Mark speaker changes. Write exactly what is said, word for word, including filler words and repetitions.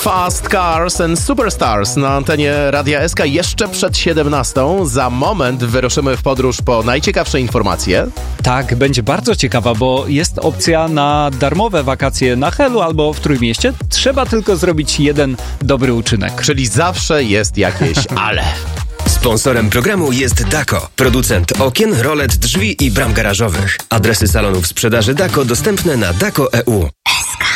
Speaker 1: Fast Cars and Superstars na antenie Radia S K jeszcze przed siedemnastą. Za moment wyruszymy w podróż po najciekawsze informacje.
Speaker 2: Tak, będzie bardzo ciekawa, bo jest opcja na darmowe wakacje na Helu albo w Trójmieście. Trzeba tylko zrobić jeden dobry uczynek.
Speaker 1: Czyli zawsze jest jakieś ale.
Speaker 3: Sponsorem programu jest Dako, producent okien, rolet, drzwi i bram garażowych. Adresy salonów sprzedaży Dako dostępne na dako kropka e u.